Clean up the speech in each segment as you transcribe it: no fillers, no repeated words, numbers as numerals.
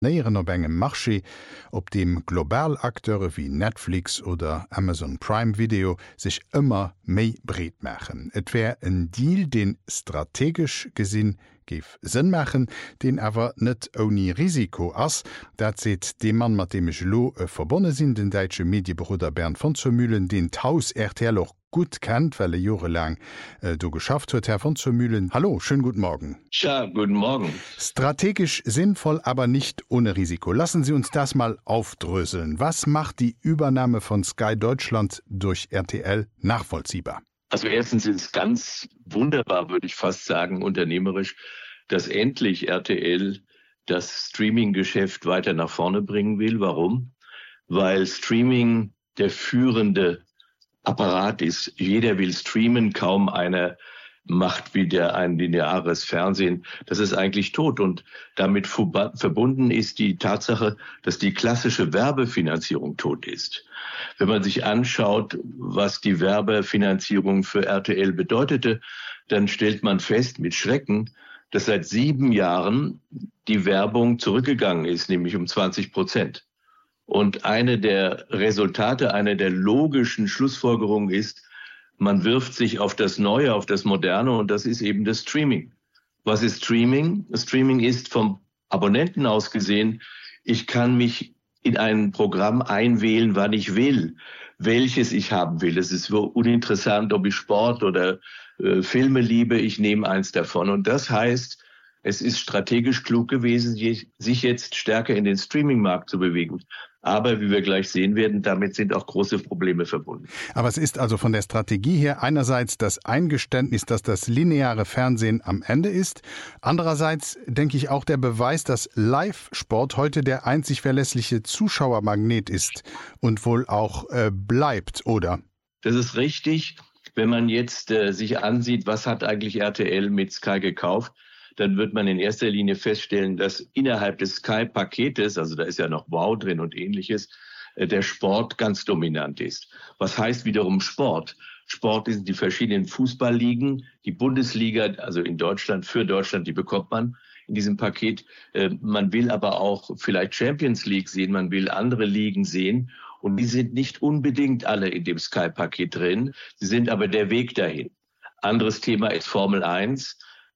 Näheren op engem Marché, op dem Globalakteure wie Netflix oder Amazon Prime Video sich immer méi breet machen. Et wär en Deal, den strategisch gesinn gif Sinn machen, den awer net oni Risiko ass, dat seet de Mann mat demech Lo verbonne sinn, den deitsche Medienbruder Bernd von Zermühlen, den Taus RTL auch gut kennt, weil jahrelang du geschafft huet, Herr von Zermühlen. Hallo, schönen guten Morgen. Ja, guten Morgen. Strategisch sinnvoll, aber nicht ohne Risiko. Lassen Sie uns das mal aufdröseln. Was macht die Übernahme von Sky Deutschland durch RTL nachvollziehbar? Also erstens ist es ganz wunderbar, würde ich fast sagen, unternehmerisch, dass endlich RTL das Streaming-Geschäft weiter nach vorne bringen will. Warum? Weil Streaming der führende Apparat ist. Jeder will streamen, kaum einer macht wieder ein lineares Fernsehen. Das ist eigentlich tot. Und damit verbunden ist die Tatsache, dass die klassische Werbefinanzierung tot ist. Wenn man sich anschaut, was die Werbefinanzierung für RTL bedeutete, dann stellt man fest mit Schrecken, dass seit 7 Jahren die Werbung zurückgegangen ist, nämlich um 20%. Und eine der Resultate, eine der logischen Schlussfolgerungen ist, man wirft sich auf das Neue, auf das Moderne, und das ist eben das Streaming. Was ist Streaming? Streaming ist vom Abonnenten aus gesehen, ich kann mich in ein Programm einwählen, wann ich will, welches ich haben will. Es ist so uninteressant, ob ich Sport oder Filme liebe, ich nehme eins davon. Und das heißt, es ist strategisch klug gewesen, sich jetzt stärker in den Streaming-Markt zu bewegen. Aber wie wir gleich sehen werden, damit sind auch große Probleme verbunden. Aber es ist also von der Strategie her einerseits das Eingeständnis, dass das lineare Fernsehen am Ende ist. Andererseits denke ich auch der Beweis, dass Live-Sport heute der einzig verlässliche Zuschauermagnet ist und wohl auch bleibt, oder? Das ist richtig. Wenn man jetzt sich ansieht, was hat eigentlich RTL mit Sky gekauft, dann wird man in erster Linie feststellen, dass innerhalb des Sky-Paketes, also da ist ja noch Wow drin und ähnliches, der Sport ganz dominant ist. Was heißt wiederum Sport? Sport sind die verschiedenen Fußballligen, die Bundesliga, also in Deutschland, für Deutschland, die bekommt man in diesem Paket. Man will aber auch vielleicht Champions League sehen, man will andere Ligen sehen. Und die sind nicht unbedingt alle in dem Sky-Paket drin. Sie sind aber der Weg dahin. Anderes Thema ist Formel 1.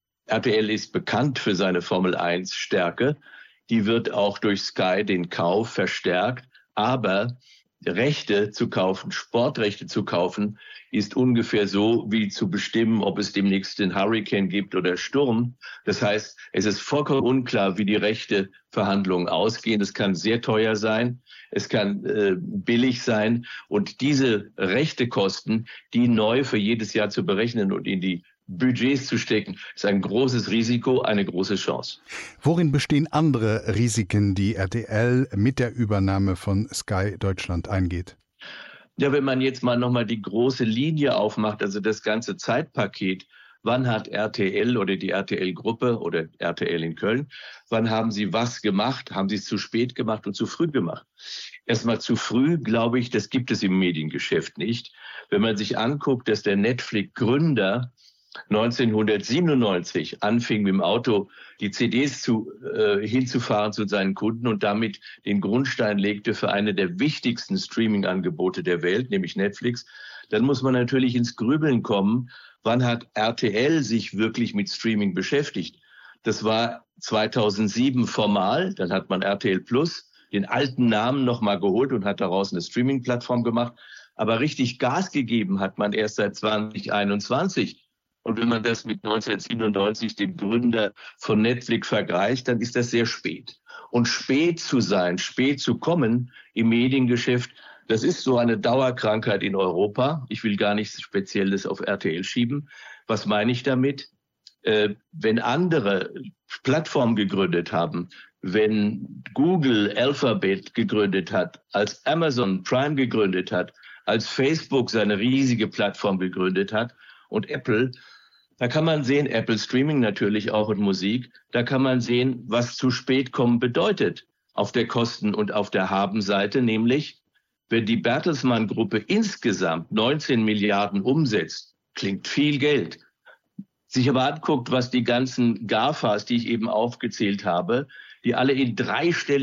RTL ist bekannt für seine Formel 1 Stärke. Die wird auch durch Sky den Kauf verstärkt. Aber Rechte zu kaufen, Sportrechte zu kaufen, ist ungefähr so wie zu bestimmen, ob es demnächst den Hurricane gibt oder Sturm. Das heißt, es ist vollkommen unklar, wie die Rechteverhandlungen ausgehen. Es kann sehr teuer sein, es kann billig sein. Und diese Rechtekosten, die neu für jedes Jahr zu berechnen und in die Budgets zu stecken, ist ein großes Risiko, eine große Chance. Worin bestehen andere Risiken, die RTL mit der Übernahme von Sky Deutschland eingeht? Ja, wenn man jetzt mal nochmal die große Linie aufmacht, also das ganze Zeitpaket, wann hat RTL oder die RTL-Gruppe oder RTL in Köln, wann haben sie was gemacht? Haben sie es zu spät gemacht und zu früh gemacht? Erstmal zu früh, glaube ich, das gibt es im Mediengeschäft nicht. Wenn man sich anguckt, dass der Netflix-Gründer 1997 anfing mit dem Auto die CDs hinzufahren zu seinen Kunden und damit den Grundstein legte für eine der wichtigsten Streaming-Angebote der Welt, nämlich Netflix, dann muss man natürlich ins Grübeln kommen, wann hat RTL sich wirklich mit Streaming beschäftigt. Das war 2007 formal, dann hat man RTL Plus, den alten Namen nochmal geholt und hat daraus eine Streaming-Plattform gemacht. Aber richtig Gas gegeben hat man erst seit 2021. Und wenn man das mit 1997, dem Gründer von Netflix, vergleicht, dann ist das sehr spät. Und spät zu sein, spät zu kommen im Mediengeschäft, das ist so eine Dauerkrankheit in Europa. Ich will gar nichts Spezielles auf RTL schieben. Was meine ich damit? Wenn andere Plattformen gegründet haben, wenn Google Alphabet gegründet hat, als Amazon Prime gegründet hat, als Facebook seine riesige Plattform gegründet hat und Apple, da kann man sehen, Apple Streaming natürlich auch und Musik, da kann man sehen, was zu spät kommen bedeutet auf der Kosten- und auf der Habenseite, nämlich wenn die Bertelsmann-Gruppe insgesamt 19 Milliarden umsetzt, klingt viel Geld. Sich aber anguckt, was die ganzen GAFAs, die ich eben aufgezählt habe, die alle in dreistelligen